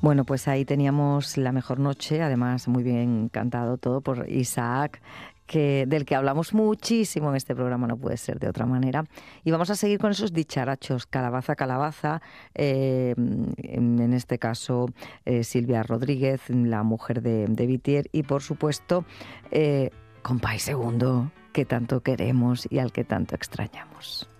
Bueno, pues ahí teníamos La mejor noche, además muy bien cantado todo por Isaac, del que hablamos muchísimo en este programa, no puede ser de otra manera. Y vamos a seguir con esos dicharachos, Calabaza, Calabaza, en este caso Silvia Rodríguez, la mujer de Vitier, y por supuesto Compay Segundo, que tanto queremos y al que tanto extrañamos.